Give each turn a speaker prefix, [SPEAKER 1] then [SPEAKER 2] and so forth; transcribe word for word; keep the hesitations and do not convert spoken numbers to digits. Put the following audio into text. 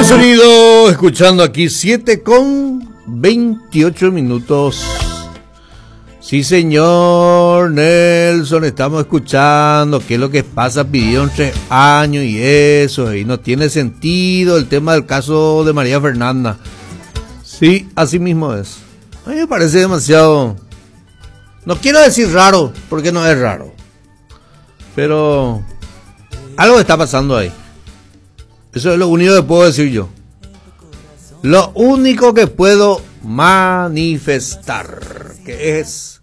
[SPEAKER 1] Buen sonido, escuchando aquí siete con veintiocho minutos. Sí, señor Nelson, estamos escuchando qué es lo que pasa, pidieron tres años y eso, y no tiene sentido el tema del caso de María Fernanda. Sí, así mismo es. A mí me parece demasiado, no quiero decir raro, porque no es raro, pero algo está pasando ahí. Eso es lo único que puedo decir yo. Lo único que puedo manifestar, que es